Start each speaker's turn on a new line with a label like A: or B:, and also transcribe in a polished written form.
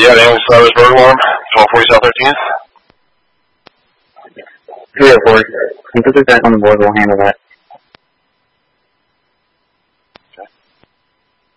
A: Yeah, the ambulance service burglar alarm, 1240 South 13th.
B: 304. You put this back on the board, we'll handle that.